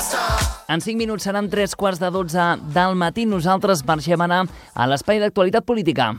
En 5 minuts seran 3:15 del matí. Nosaltres marxem a anar a l'espai d'actualitat política.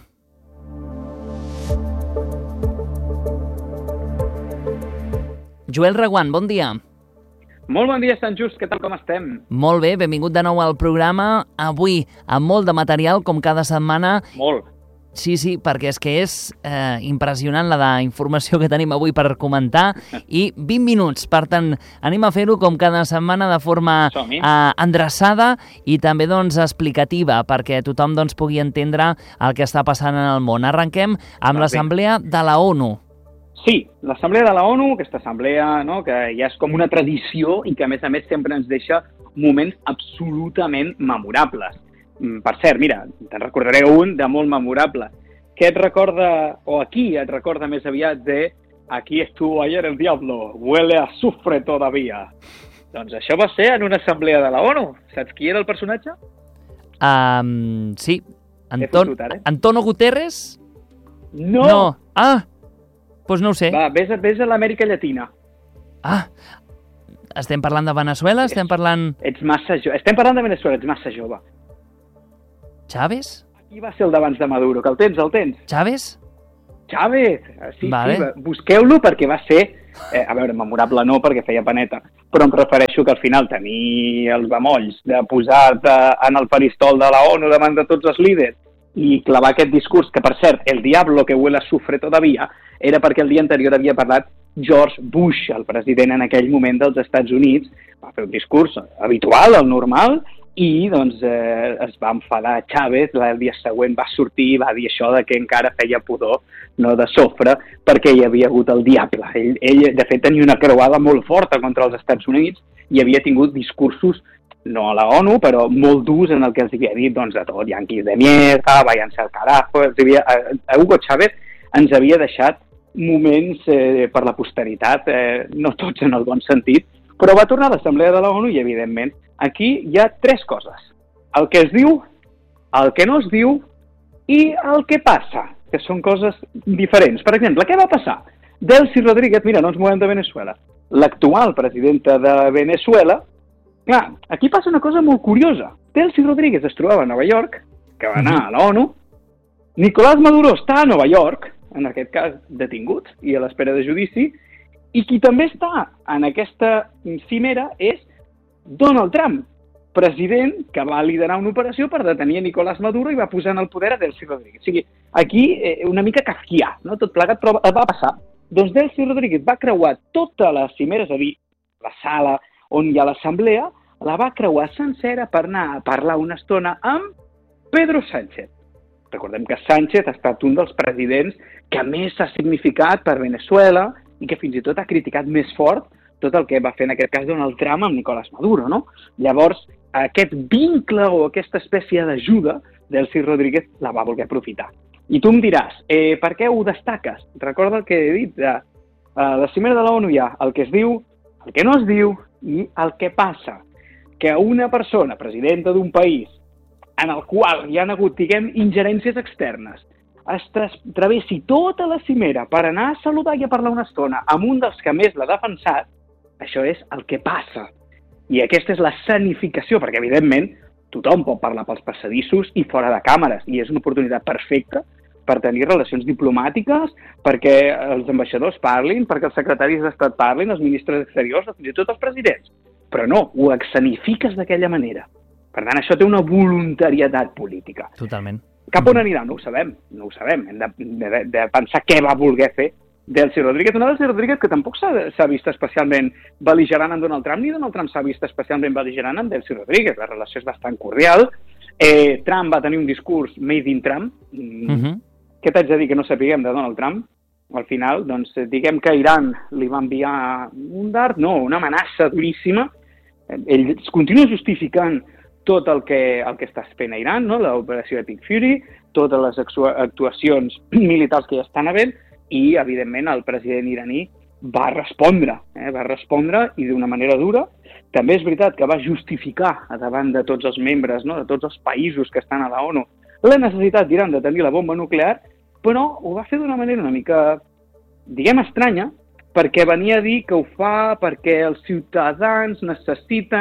Joel Reguant, bon dia. Molt bon dia, Sant Just. Què tal, com estem? Molt bé, benvingut de nou al programa. Avui, amb molt de material, com cada setmana. Molt. Sí, perquè és que és impressionant la informació que tenim avui per comentar i 20 minuts. Per tant, anem a fer-ho com cada setmana de forma endreçada i també doncs, explicativa perquè tothom doncs, pugui entendre el que està passant en el món. Arrenquem amb l'Assemblea de la ONU. Sí, l'Assemblea de la ONU, aquesta assemblea que ja és com una tradició i que a més sempre ens deixa moments absolutament memorables. Per cert, mira, te'n recordaré un de molt memorable. Què et recorda, o aquí et recorda més aviat de aquí estuvo ayer el diablo, huele a azufre todavía. Doncs això va ser en una assemblea de la ONU. Saps qui era el personatge? Sí, Antonio Guterres? No. Doncs no ho sé. Va, vés a l'Amèrica Llatina. Estem parlant de Veneçuela? Estem parlant... Ets massa jove. Estem parlant de Veneçuela, ets massa jove. Chávez? Qui va ser el d'abans de Maduro? Que el tens? Chávez? Chávez, sí, vale. Sí, busqueu-lo perquè va ser, a veure, memorable no perquè feia paneta, però em refereixo que al final tenir els bemolls de posar-te en el faristol de la ONU davant de tots els líders i clavar aquest discurs, que per cert, el diablo que huele a azufre todavía, era perquè el dia anterior havia parlat George Bush, el president en aquell moment dels Estats Units, va fer un discurs habitual, el normal, i doncs es va enfadar Chávez, el dia següent va sortir i va dir això de que encara feia pudor, no de sofre, perquè hi havia hagut el diable. Ell de fet, tenia una creuada molt forta contra els Estats Units i havia tingut discursos, no a la ONU, però molt durs en el que els havia dit doncs, de tot, yanquis de mierda, váyanse al carajo. Hugo Chávez ens havia deixat moments per la posteritat, no tots en el bon sentit, però va tornar a l'Assemblea de la ONU i, evidentment, aquí hi ha 3 coses. El que es diu, el que no es diu i el que passa, que són coses diferents. Per exemple, què va passar? Delcy Rodríguez, mira, no ens movem de Veneçuela, l'actual presidenta de Veneçuela, clar, aquí passa una cosa molt curiosa. Delcy Rodríguez es trobava a Nova York, que va anar a la ONU, Nicolás Maduro està a Nova York, en aquest cas detingut i a l'espera de judici, i qui també està en aquesta cimera és Donald Trump, president que va liderar una operació per detenir a Nicolás Maduro i va posar en el poder a Delcy Rodríguez. O sigui, aquí una mica kafkià, no? Tot plegat, però va passar. Doncs Delcy Rodríguez va creuar tota la cimera, és a dir, la sala on hi ha l'assemblea, la va creuar sencera per anar a parlar una estona amb Pedro Sánchez. Recordem que Sánchez ha estat un dels presidents que més s'ha significat per Veneçuela i que fins i tot ha criticat més fort tot el que va fer en aquest cas Donald Trump amb Nicolás Maduro, no? Llavors, aquest vincle o aquesta espècie d'ajuda, Delcy Rodríguez la va voler aprofitar. I tu em diràs, per què ho destaques? Recorda el que he dit, a la cimera de la ONU hi ha el que es diu, el que no es diu i el que passa. Que una persona, presidenta d'un país, en el qual hi ha hagut, diguem, ingerències externes, es travessi tota la cimera per anar a saludar i a parlar una estona amb un dels que més l'ha defensat, això és el que passa. I aquesta és la escenificació, perquè, evidentment, tothom pot parlar pels passadissos i fora de càmeres, i és una oportunitat perfecta per tenir relacions diplomàtiques, perquè els ambaixadors parlin, perquè els secretaris d'Estat parlin, els ministres exteriors, fins i tot els presidents. Però no, ho escenifiques d'aquella manera. Per tant, això té una voluntarietat política. Totalment. Cap on anirà? No ho sabem. Hem de pensar què va voler fer Delcy Rodríguez. Una Delcy Rodríguez que tampoc s'ha vist especialment bel·ligerant amb Donald Trump, ni Donald Trump s'ha vist especialment bel·ligerant amb Delcy Rodríguez. La relació és bastant cordial. Trump va tenir un discurs made in Trump. Què t'haig de dir que no sapiguem de Donald Trump? Al final, doncs, diguem que Iran li va enviar un dard, no, una amenaça duríssima. Ell es continua justificant tot el que està fent a Iran, no? L'operació Epic Fury, totes les actuacions militars que ja estan havent, i, evidentment, el president iraní va respondre i d'una manera dura. També és veritat que va justificar davant de tots els membres, no? De tots els països que estan a la ONU, la necessitat d'Iran de tenir la bomba nuclear, però ho va fer d'una manera una mica, diguem, estranya, perquè venia a dir que ho fa perquè els ciutadans necessiten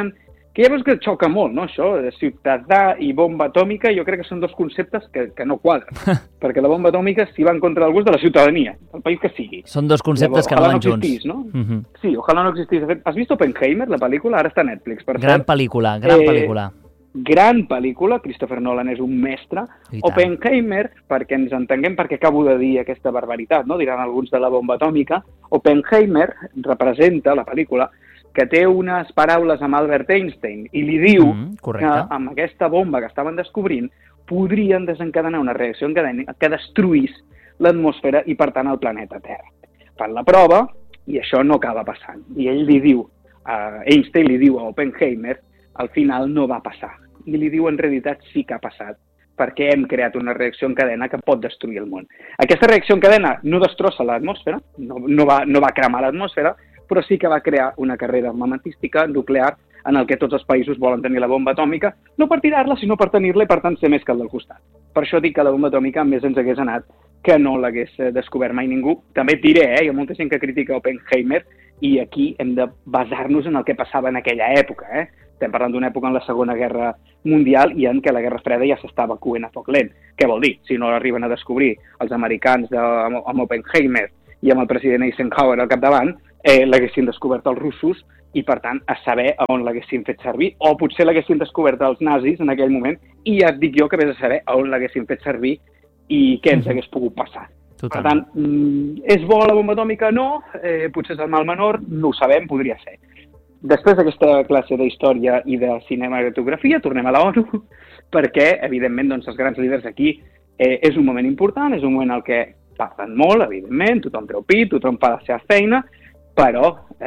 Que ja veus que xoca molt, no, això, de ciutadà i bomba atòmica, jo crec que són dos conceptes que no quadren, perquè la bomba atòmica s'hi va en contra del gust de la ciutadania, del país que sigui. Són dos conceptes que no van junts. Existís, no? Sí, ojalà no existís. Has vist Oppenheimer, la pel·lícula? Ara està a Netflix, per Gran pel·lícula, gran pel·lícula. Gran pel·lícula, Christopher Nolan és un mestre. Oppenheimer, perquè ens entenguem perquè acabo de dir aquesta barbaritat, no? Diran alguns de la bomba atòmica. Oppenheimer representa, la pel·lícula, que té unes paraules amb Albert Einstein i li diu que amb aquesta bomba que estaven descobrint podrien desencadenar una reacció en cadena que destruís l'atmosfera i, per tant, el planeta Terra. Fan la prova i això no acaba passant. I ell li diu, Einstein li diu a Oppenheimer, al final no va passar. I li diu, en realitat, sí que ha passat, perquè hem creat una reacció en cadena que pot destruir el món. Aquesta reacció en cadena no destrossa l'atmosfera, no va cremar l'atmosfera, però sí que va crear una carrera armamentística nuclear en el que tots els països volen tenir la bomba atòmica, no per tirar-la, sinó per tenir-la i, per tant, ser més que el del costat. Per això dic que la bomba atòmica més ens hagués anat que no l'hagués descobert mai ningú. També et diré, hi ha molta gent que critica Oppenheimer i aquí hem de basar-nos en el que passava en aquella època. Estem parlant d'una època en la Segona Guerra Mundial i en què la Guerra Freda ja s'estava coent a foc lent. Què vol dir? Si no l'arriben a descobrir els americans amb Oppenheimer i amb el president Eisenhower al capdavant, l'haguessin descobert els russos i, per tant, a saber on l'haguessin fet servir, o potser l'haguessin descobert els nazis en aquell moment, i ja et dic jo que vés a saber on l'haguessin fet servir i què ens hagués pogut passar. Totalment. Per tant, és bo la bomba atòmica? No. Potser és el mal menor? No ho sabem, podria ser. Després d'aquesta classe d'història i de cinematografia, tornem a la ONU, perquè, evidentment, doncs, els grans líders aquí és un moment important, és un moment en què parlen molt, evidentment, tothom treu pit, tothom fa la seva feina, però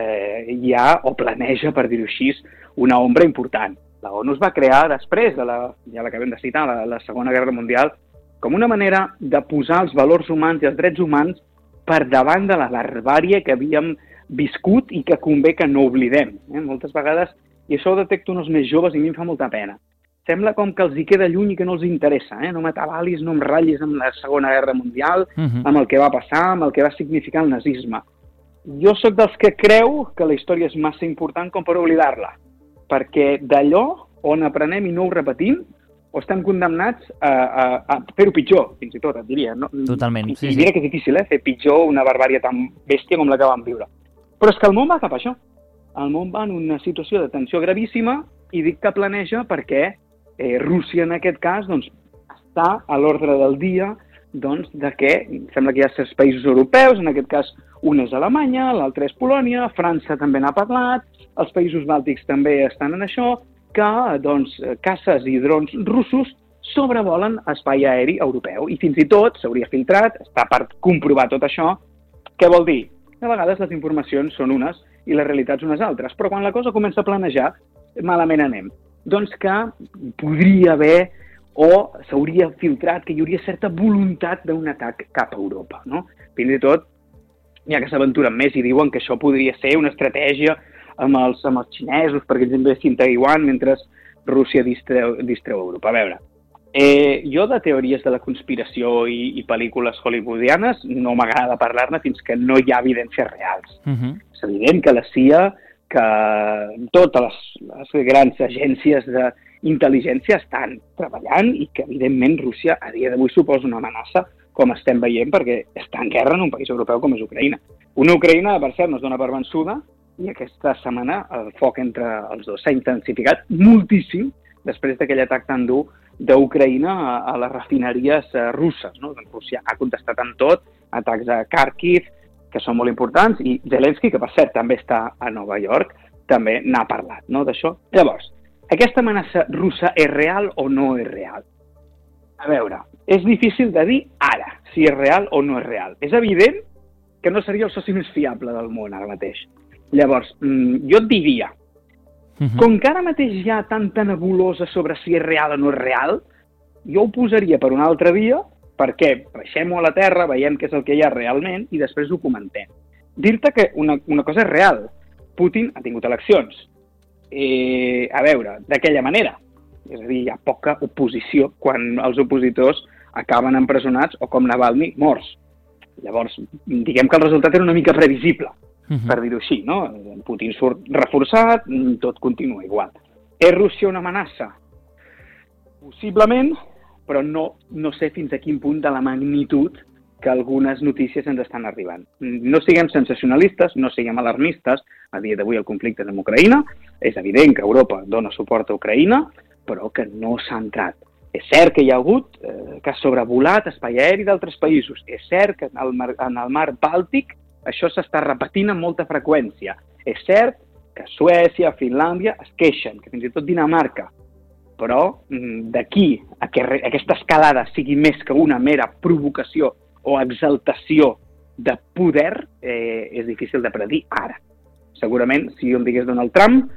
hi ha, o planeja, per dir-ho així, una ombra important. La ONU es va crear després de ja l'acabem de citar, la Segona Guerra Mundial, com una manera de posar els valors humans i els drets humans per davant de la barbàrie que havíem viscut i que convé que no oblidem. Moltes vegades, i això ho detecto en els més joves i a mi em fa molta pena, sembla com que els hi queda lluny i que no els interessa. No m'atabalis, no em ratllis amb la Segona Guerra Mundial, amb el que va passar, amb el que va significar el nazisme. Jo sóc dels que creu que la història és massa important com per oblidar-la, perquè d'allò on aprenem i no ho repetim, o estem condemnats a fer-ho pitjor, fins i tot, et diria. No? Totalment. I diria que és difícil, fer pitjor una barbàrie tan bèstia com la que vam viure. Però és que el món va cap a això. El món va en una situació de tensió gravíssima i dic que planeja perquè Rússia, en aquest cas, doncs, està a l'ordre del dia doncs, de que sembla que hi ha 6 països europeus, en aquest cas un és Alemanya, l'altre és Polònia, França també n'ha parlat, els països bàltics també estan en això, que doncs, caces i drons russos sobrevolen espai aeri europeu. I fins i tot s'hauria filtrat, està per comprovar tot això. Què vol dir? A vegades les informacions són unes i les realitats unes altres, però quan la cosa comença a planejar, malament anem. Doncs que podria haver o s'hauria filtrat que hi hauria certa voluntat d'un atac cap a Europa. No? Fins i tot hi ha que s'aventuren més i diuen que això podria ser una estratègia amb els xinesos perquè ells investin Taiwan mentre Rússia distreu Europa. A veure, jo de teories de la conspiració i pel·lícules hollywoodianes no m'agrada parlar-ne fins que no hi ha evidències reals. És evident que la CIA, que totes les grans agències d'intel·ligència estan treballant i que, evidentment, Rússia a dia d'avui suposa una amenaça, com estem veient, perquè està en guerra en un país europeu com és Ucraïna. Una Ucraïna, per cert, no es dona per vençuda i aquesta setmana el foc entre els dos s'ha intensificat moltíssim després d'aquell atac tan dur d'Ucraïna a les refineries russes. No? Rússia ha contestat amb tot, atacs a Kharkiv, que són molt importants, i Zelensky, que per cert també està a Nova York, també n'ha parlat, no, d'això. Llavors, aquesta amenaça russa és real o no és real? A veure, és difícil de dir ara si és real o no és real. És evident que no seria el soci més fiable del món ara mateix. Llavors, jo et diria, com que ara mateix hi ha tanta nebulosa sobre si és real o no és real, jo ho posaria per una altra via, perquè baixem-ho a la Terra, veiem què és el que hi ha realment i després ho comentem. Dir-te que una cosa és real. Putin ha tingut eleccions. A veure, d'aquella manera. És a dir, hi ha poca oposició quan els opositors acaben empresonats o com Navalny, morts. Llavors, diguem que el resultat era una mica previsible, per dir-ho així, no? Putin surt reforçat, tot continua igual. És Rússia una amenaça? Possiblement, però no sé fins a quin punt de la magnitud que algunes notícies ens estan arribant. No siguem sensacionalistes, no siguem alarmistes. A dia d'avui el conflicte és amb Ucraïna. És evident que Europa dona suport a Ucraïna, però que no s'ha entrat. És cert que hi ha hagut que ha sobrevolat espai aeri d'altres països. És cert que en el mar Bàltic això s'està repetint amb molta freqüència. És cert que Suècia, Finlàndia es queixen, que fins i tot Dinamarca. Però d'aquí a que aquesta escalada sigui més que una mera provocació o exaltació de poder és difícil de predir ara. Segurament, si jo em digués Donald Trump,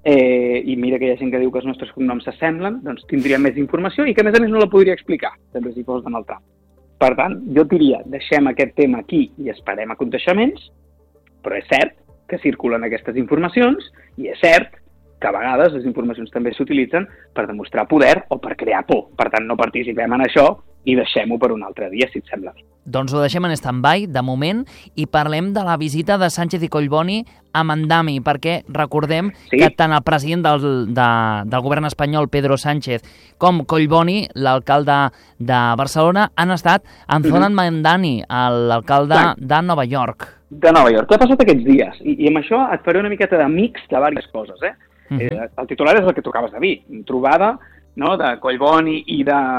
i mira que hi ha gent que diu que els nostres cognoms s'assemblen, doncs tindria més informació i que a més no la podria explicar, també si fos Donald Trump. Per tant, jo diria, deixem aquest tema aquí i esperem aconteixements, però és cert que circulen aquestes informacions i és cert que a vegades les informacions també s'utilitzen per demostrar poder o per crear por. Per tant, no participem en això i deixem-ho per un altre dia, si et sembla bé. Doncs ho deixem en stand-by, de moment, i parlem de la visita de Sánchez i Collboni a Mandami, perquè recordem que tant el president del govern espanyol, Pedro Sánchez, com Collboni, l'alcalde de Barcelona, han estat amb Zoran Mandani, l'alcalde de Nova York. De Nova York. Què ha passat aquests dies? I amb això et faré una miqueta de mix de diverses coses. El titular és el que tu acabes de dir, trobada de Collboni i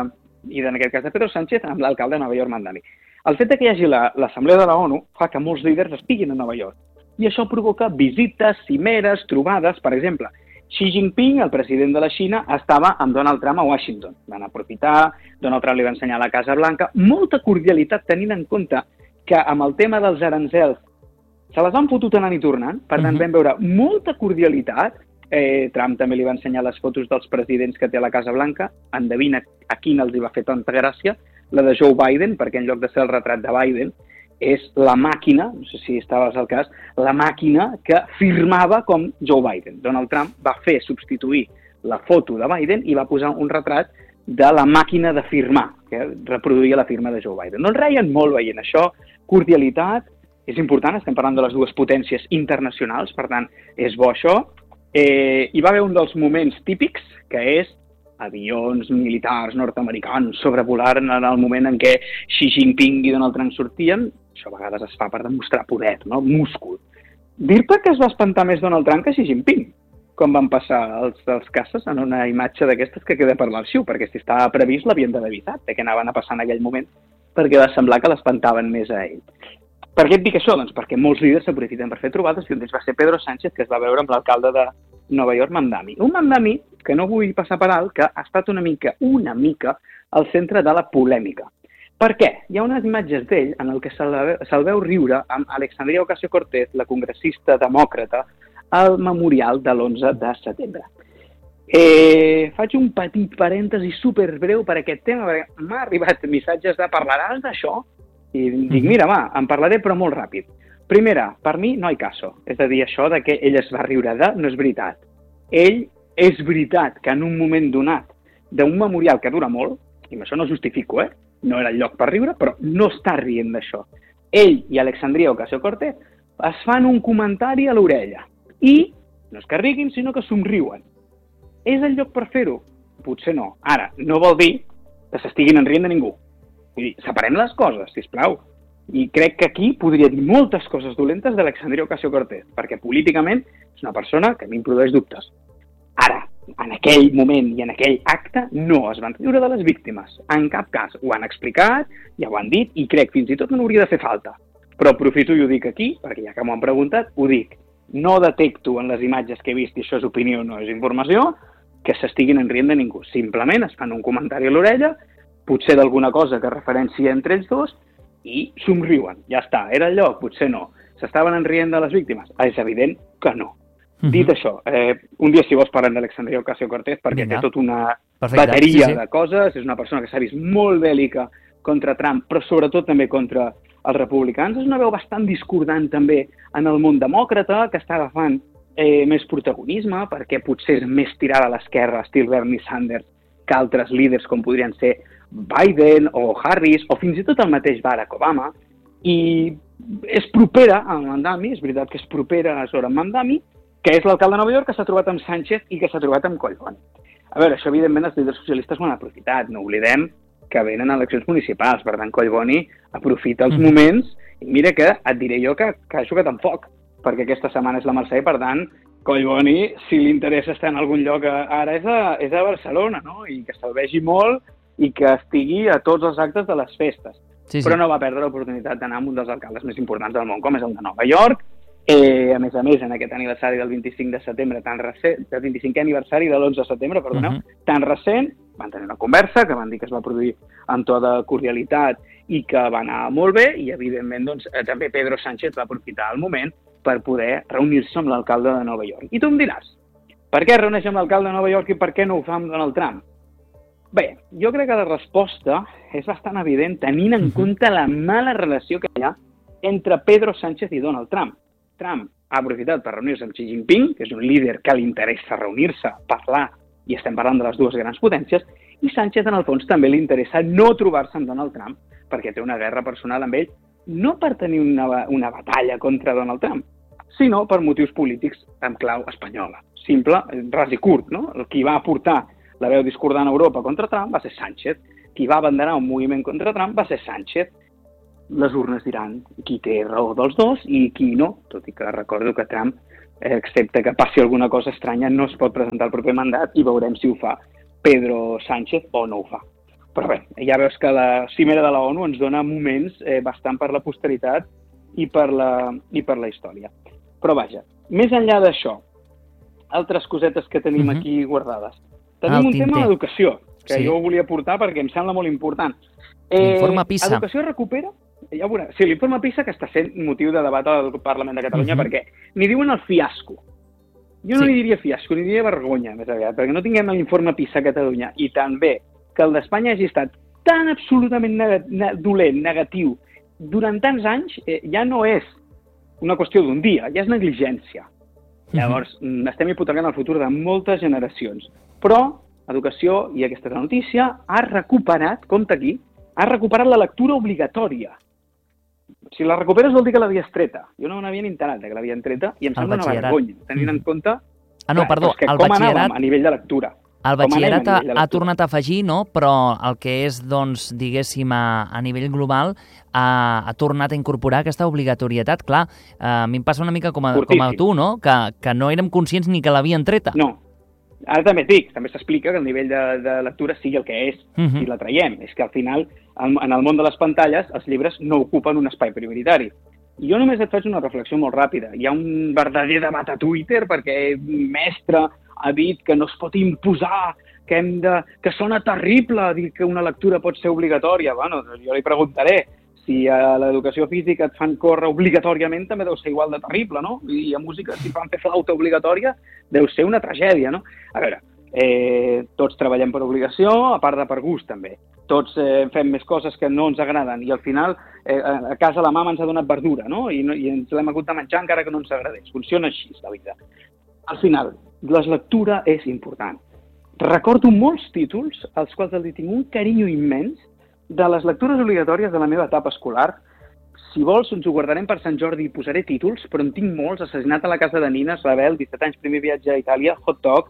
en aquest cas de Pedro Sánchez amb l'alcalde de Nova York, Mandani. El fet que hi hagi l'Assemblea de la ONU fa que molts líders estiguin a Nova York i això provoca visites, cimeres, trobades. Per exemple, Xi Jinping, el president de la Xina, estava amb Donald Trump a Washington. Van aprofitar, Donald Trump li va ensenyar la Casa Blanca, molta cordialitat tenint en compte que amb el tema dels aranzels se les han fotut anant i tornant, per tant vam veure molta cordialitat. Trump també li va ensenyar les fotos dels presidents que té a la Casa Blanca. Endevina a quin els hi va fer tanta gràcia, la de Joe Biden, perquè en lloc de ser el retrat de Biden, és la màquina, no sé si estaves al cas, la màquina que firmava com Joe Biden. Donald Trump va fer substituir la foto de Biden i va posar un retrat de la màquina de firmar, que reproduïa la firma de Joe Biden. No el reien molt veient això, cordialitat, és important, estem parlant de les dues potències internacionals, per tant, és bo això. Hi va haver un dels moments típics, que és avions militars nord-americans sobrevolant en el moment en què Xi Jinping i Donald Trump sortien. Això a vegades es fa per demostrar poder, no? Múscul. Dir-te que es va espantar més Donald Trump que Xi Jinping, com van passar els caces en una imatge d'aquestes que queda per l'arxiu, perquè si estava previst l'havien d'haver avisat de què anaven a passar en aquell moment, perquè va semblar que l'espantaven més a ell. Per què et dic això? Doncs perquè molts líders s'aprofiten per fer trobades i un d'ells va ser Pedro Sánchez, que es va veure amb l'alcalde de Nova York, Mandami. Un Mandami que no vull passar per alt, que ha estat una mica al centre de la polèmica. Per què? Hi ha unes imatges d'ell en el que se'l veu riure amb Alexandria Ocasio-Cortez, la congressista demòcrata, al memorial de l'11 de setembre. Faig un petit parèntesi superbreu per aquest tema, perquè m'ha arribat missatges de parlaràs d'això? I dic, mira, en parlaré però molt ràpid. Primera, per mi no hi caso. És a dir, això de que ell es va riure no és veritat. Ell és veritat que en un moment donat d'un memorial que dura molt, i amb això no justifico, no era el lloc per riure, però no està rient d'això. Ell i Alexandria Ocasio-Cortez es fan un comentari a l'orella i no és que riguin, sinó que somriuen. És el lloc per fer-ho? Potser no. Ara, no vol dir que s'estiguin enrient de ningú. Vull dir, separem les coses, sisplau. I crec que aquí podria dir moltes coses dolentes d'Alexandria Ocasio-Cortez, perquè políticament és una persona que a mi em produeix dubtes. Ara, en aquell moment i en aquell acte no es van riure de les víctimes. En cap cas. Ho han explicat, ja ho han dit, i crec fins i tot que no hauria de fer falta. Però aprofito i ho dic aquí, perquè ja que m'ho han preguntat, ho dic. No detecto en les imatges que he vist, i això és opinió, no és informació, que s'estiguin enrient de ningú. Simplement es fan un comentari a l'orella, potser d'alguna cosa que referencia entre ells dos, i somriuen. Ja està, era el lloc? Potser no. S'estaven enrient de les víctimes? És evident que no. Dit això, un dia si vols parlem d'Alexandria Ocasio-Cortez perquè té tota una bateria de coses, és una persona que s'ha vist molt bèl·lica contra Trump, però sobretot també contra els republicans. És una veu bastant discordant també en el món demòcrata, que està agafant més protagonisme, perquè potser és més tirada a l'esquerra, estil Bernie Sanders, que altres líders com podrien ser Biden o Harris, o fins i tot el mateix Barack Obama, i és propera a Mandami, és veritat que és propera a Zoran Mandami, que és l'alcalde de Nova York, que s'ha trobat amb Sánchez i que s'ha trobat amb Collboni. A veure, això evidentment els líders socialistes ho han aprofitat, no oblidem que venen eleccions municipals, per tant Collboni aprofita els moments i mira que et diré jo que ha jugat amb foc, perquè aquesta setmana és la Mercè, per tant Collboni, si li interessa estar en algun lloc ara és a Barcelona, no? I que se'l vegi molt i que estigui a tots els actes de les festes. Sí. Però no va perdre l'oportunitat d'anar amb un dels alcaldes més importants del món, com és el de Nova York. A més, en aquest aniversari del 25 de setembre, tan recent, del 25è aniversari de l'11 de setembre, perdoneu, tan recent, van tenir una conversa que van dir que es va produir amb to de cordialitat i que va anar molt bé, i evidentment doncs, també Pedro Sánchez va aprofitar el moment per poder reunir-se amb l'alcalde de Nova York. I tu em diràs, per què reuneix amb l'alcalde de Nova York i per què no ho fa amb Donald Trump? Bé, jo crec que la resposta és bastant evident tenint en compte la mala relació que hi ha entre Pedro Sánchez i Donald Trump. Trump ha aprofitat per reunir-se amb Xi Jinping, que és un líder que li interessa reunir-se, parlar, i estem parlant de les dues grans potències, i Sánchez, en el fons, també li interessa no trobar-se amb Donald Trump, perquè té una guerra personal amb ell, no per tenir una batalla contra Donald Trump, sinó per motius polítics en clau espanyola. Simple, ras i curt, no? El qui va aportar la veu discordant a Europa contra Trump va ser Sánchez. Qui va abanderar un moviment contra Trump va ser Sánchez. Les urnes diran qui té raó dels dos i qui no, tot i que recordo que Trump, excepte que passi alguna cosa estranya, no es pot presentar el proper mandat i veurem si ho fa Pedro Sánchez o no ho fa. Però bé, ja veus que la cimera de la ONU ens dona moments bastant per la posteritat i per la història. Però vaja, més enllà d'això, altres cosetes que tenim aquí guardades. Tenim un tema d'educació, que jo volia portar perquè em sembla molt important. L'informe PISA. Educació recupera? Ja veurà. Sí, l'informe PISA que està sent motiu de debat al Parlament de Catalunya perquè n'hi diuen el fiasco. Jo no li diria fiasco, ni diria vergonya, més aviat, perquè no tinguem l'informe PISA a Catalunya i també que el d'Espanya hagi estat tan absolutament dolent, negatiu, durant tants anys, ja no és una qüestió d'un dia, ja és negligència. Llavors, estem hipotecant el futur de moltes generacions. Però Educació, i aquesta és la notícia, ha recuperat, compte aquí, ha recuperat la lectura obligatòria. Si la recuperes vol dir que l'havies treta. Jo no n'havia enterat que l'havien treta i em sembla una vergonya, tenint en compte el batxillerat, com anàvem a nivell de lectura. El batxillerat ha tornat a afegir, no? Però el que és, doncs, diguéssim, a nivell global, ha tornat a incorporar aquesta obligatorietat. Clar, a mi em passa una mica com a tu, no? Que no érem conscients ni que l'havien treta. No. Ara també et dic, també s'explica que el nivell de lectura sigui el que és, si la traiem. És que al final, en el món de les pantalles, els llibres no ocupen un espai prioritari. I jo només et faig una reflexió molt ràpida. Hi ha un verdader debat a Twitter perquè un mestre ha dit que no es pot imposar, que sona terrible dir que una lectura pot ser obligatòria. Bueno, jo li preguntaré, si a l'educació física et fan córrer obligatòriament també deu ser igual de terrible, no? I a música, si fan fer flauta obligatòria, deu ser una tragèdia, no? A veure, tots treballem per obligació, a part de per gust també. Tots fem més coses que no ens agraden i al final a casa la mama ens ha donat verdura, no? I ens l'hem hagut de menjar encara que no ens agradés. Funciona així, la vida. Al final, la lectura és important. Recordo molts títols als quals li tinc un carinyo immens de les lectures obligatòries de la meva etapa escolar. Si vols, ens ho guardarem per Sant Jordi i posaré títols, però en tinc molts. Assassinat a la casa de Nina, Rebel, 17 anys, primer viatge a Itàlia, Hot Dog,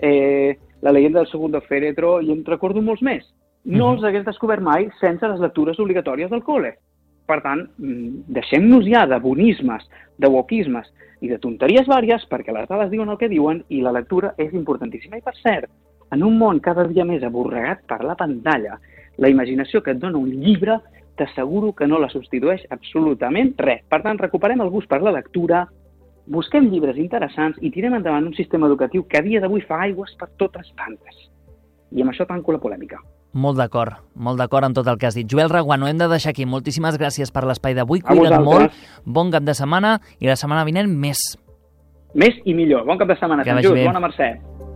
La leyenda del segundo féretro, i em recordo molts més. No els hagués descobert mai sense les lectures obligatòries del col·le. Per tant, deixem-nos ja de bonismes, de wokismes i de tonteries vàries, perquè les dades diuen el que diuen i la lectura és importantíssima. I per cert, en un món cada dia més aborregat per la pantalla, la imaginació que et dona un llibre t'asseguro que no la substitueix absolutament res. Per tant, recuperem el gust per la lectura, busquem llibres interessants i tirem endavant un sistema educatiu que a dia d'avui fa aigües per totes tantes. I amb això tanco la polèmica. Molt d'acord amb tot el que has dit. Joel Reguant, ho hem de deixar aquí. Moltíssimes gràcies per l'espai d'avui. Cuida't molt, bon cap de setmana i la setmana vinent més. Més i millor. Bon cap de setmana, Sant Just. Bona Mercè.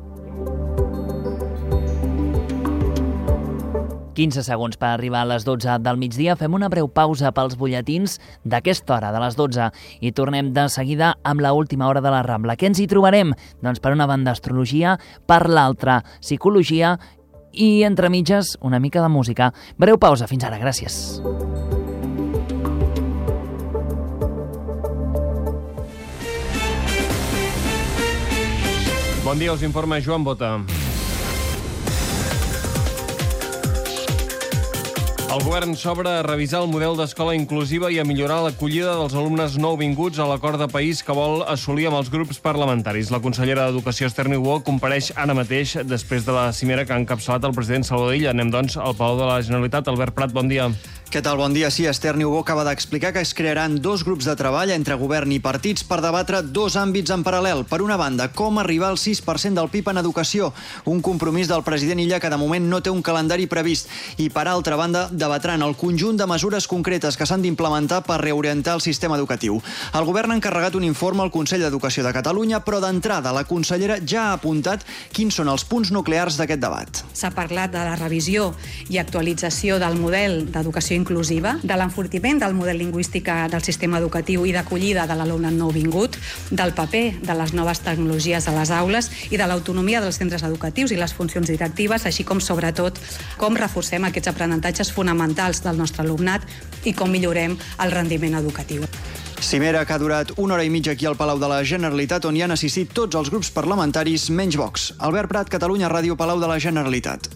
15 segons per arribar a les 12 del migdia. Fem una breu pausa pels butlletins d'aquesta hora, de les 12, i tornem de seguida amb l'última hora de la Rambla. Què ens hi trobarem? Doncs per una banda astrologia, per l'altra psicologia i entre mitges una mica de música. Breu pausa, fins ara, gràcies. Bon dia, us informa Joan Bota. El govern s'obre a revisar el model d'escola inclusiva i a millorar l'acollida dels alumnes nouvinguts a l'acord de país que vol assolir amb els grups parlamentaris. La consellera d'Educació, Esther Niubó, compareix ara mateix després de la cimera que ha encapçalat el president Salvador Illa. Anem, doncs, al Palau de la Generalitat. Albert Prat, bon dia. Què tal? Bon dia. Sí, Esther Niubó acaba d'explicar que es crearan 2 grups de treball entre govern i partits per debatre 2 àmbits en paral·lel. Per una banda, com arribar al 6% del PIB en educació, un compromís del president Illa que de moment no té un calendari previst. I per altra banda, debatran el conjunt de mesures concretes que s'han d'implementar per reorientar el sistema educatiu. El govern ha encarregat un informe al Consell d'Educació de Catalunya, però d'entrada la consellera ja ha apuntat quins són els punts nuclears d'aquest debat. S'ha parlat de la revisió i actualització del model d'educació inclusiva, de l'enfortiment del model lingüístic del sistema educatiu i d'acollida de l'alumne nouvingut, del paper de les noves tecnologies a les aules i de l'autonomia dels centres educatius i les funcions directives, així com, sobretot, com reforcem aquests aprenentatges fonamentals del nostre alumnat i com millorem el rendiment educatiu. Cimera que ha durat 1 hora i mitja aquí al Palau de la Generalitat, on hi han assistit tots els grups parlamentaris menys Vox. Albert Prat, Catalunya Ràdio, Palau de la Generalitat.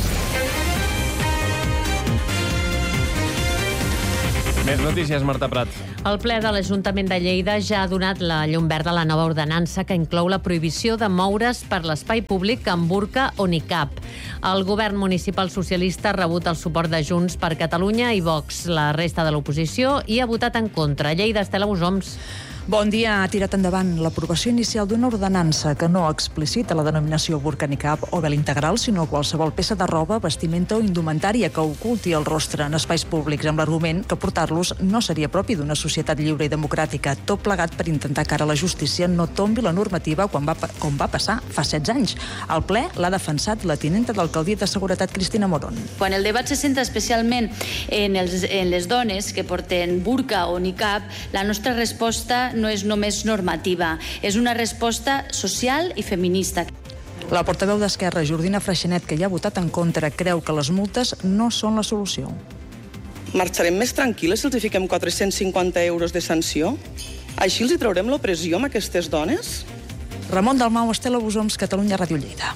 Més notícies, Marta Prat. El ple de l'Ajuntament de Lleida ja ha donat la llum verda a la nova ordenança que inclou la prohibició de moure's per l'espai públic amb burca o nicab. El govern municipal socialista ha rebut el suport de Junts per Catalunya i Vox. La resta de l'oposició hi ha votat en contra. Lleida, Estela Busoms. Bon dia. Ha tirat endavant l'aprovació inicial d'una ordenança que no explicita la denominació burca nicab o vel integral, sinó qualsevol peça de roba, vestimenta o indumentària que oculti el rostre en espais públics, amb l'argument que portar-los no seria propi d'una societat lliure i democràtica, tot plegat per intentar que ara la justícia no tombi la normativa com va passar fa 16 anys. Al ple l'ha defensat la tinenta d'alcaldia de Seguretat, Cristina Morón. Quan el debat se centra especialment en les dones que porten burca o nicab, la nostra resposta no és només normativa, és una resposta social i feminista. La portaveu d'Esquerra, Jordina Freixenet, que hi ha votat en contra, creu que les multes no són la solució. Marxarem més tranquil·les si els fiquem 450 euros de sanció? Així els traurem l'opressió amb aquestes dones? Ramon Dalmau, Estela Busoms, Catalunya Ràdio Lleida.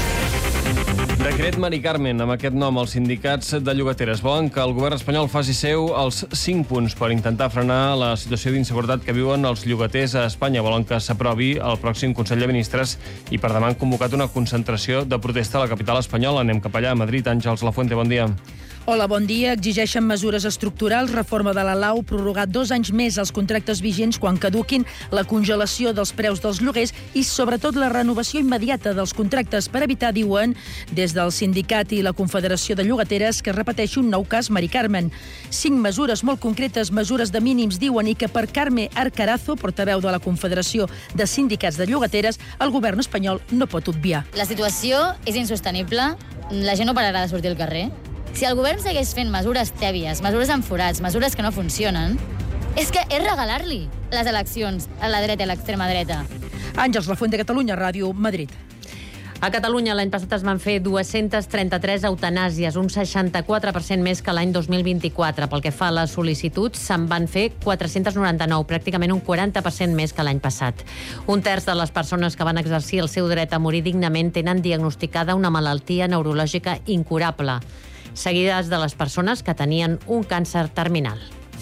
Decret Mari Carmen. Amb aquest nom, els sindicats de llogateres volen que el govern espanyol faci seu els 5 punts per intentar frenar la situació d'inseguretat que viuen els llogaters a Espanya. Volen que s'aprovi el pròxim Consell de Ministres i per demà han convocat una concentració de protesta a la capital espanyola. Anem cap allà, a Madrid. Àngels Lafuente, bon dia. Hola, bon dia. Exigeixen mesures estructurals, reforma de la LAU, prorrogar 2 anys més els contractes vigents quan caduquin, la congelació dels preus dels lloguers i, sobretot, la renovació immediata dels contractes per evitar, diuen, des del sindicat i la Confederació de Llogateres, que repeteixi un nou cas Mari Carmen. 5 mesures molt concretes, mesures de mínims, diuen, i que per Carme Arcarazo, portaveu de la Confederació de Sindicats de Llogateres, el govern espanyol no pot obviar. La situació és insostenible, la gent no pararà de sortir al carrer. Si el govern segueix fent mesures tèbies, mesures amb forats, mesures que no funcionen, és que és regalar-li les eleccions a la dreta i a l'extrema dreta. Àngels Lafuente, Catalunya Ràdio, Madrid. A Catalunya l'any passat es van fer 233 eutanàsies, un 64% més que l'any 2024. Pel que fa a les sol·licituds, se'n van fer 499, pràcticament un 40% més que l'any passat. Un terç de les persones que van exercir el seu dret a morir dignament tenen diagnosticada una malaltia neurològica incurable, seguides de les persones que tenien un càncer terminal.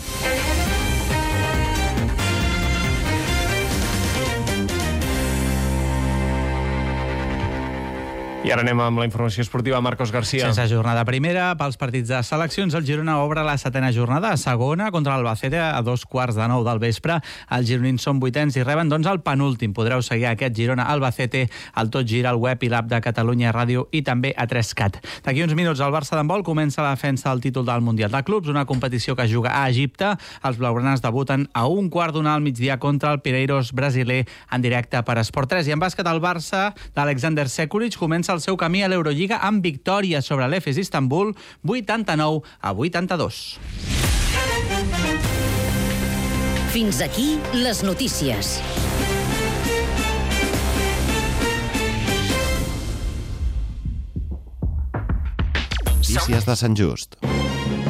I ara anem amb la informació esportiva. Marcos García. Sense jornada primera, pels partits de seleccions, el Girona obre la 7a jornada, segona contra l'Albacete a 2:15 del vespre. Els gironins són 8ens i reben doncs el penúltim. Podreu seguir aquest Girona-Albacete al Tot Gira, al web i l'app de Catalunya Ràdio i també a 3CAT. D'aquí uns minuts el Barça d'handbol comença la defensa del títol del Mundial de Clubs, una competició que es juga a Egipte. Els blaugranes debuten a 1:15 al migdia contra el Pinheiros brasiler en directe per Esport 3. I en bàsquet, el Barça d'Alexander Sekulic comença el seu camí a l'Eurolliga amb victòria sobre l'Efes Istanbul, 89-82. Fins aquí les notícies. Notícies de Sant Just.